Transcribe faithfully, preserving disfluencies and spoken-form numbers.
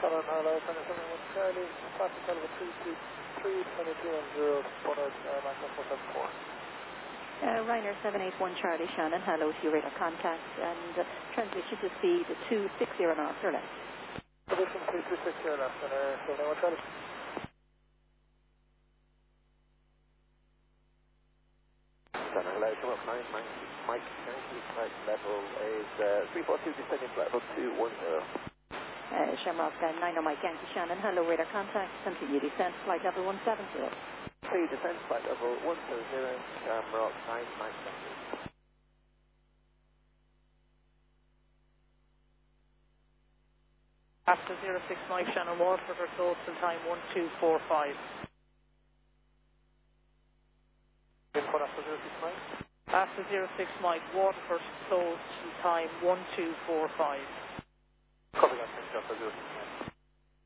Shannon, hello, Shannon, seven one Charlie, traffic level three two three, twenty-two and zero, Bonner, uh, Maxwell four seven four. Uh, Ryanair seven eight one Charlie, Shannon, hello to your radar contact and uh, transmission to speed two sixty knots or less. Position two two six zero left, Ryanair seven eight one Charlie. Shannon, hello, come up nine, Mike, Mike, Yankee, flight level is uh, three four two, descending flight level two one zero. Uh, Shamrock uh, nine oh Mike Yankee, Shannon, hello, radar contact, continue descent, flight level one seven zero. Three descent flight level one seven zero, Shamrock nine Mike Yankee. After zero six Mike, Shannon, Waterford or Soulston, time one two four five. Input after zero six Mike. After zero six Mike, Waterford, Soulston, time one two four five. Copy that, thanks, after zero six.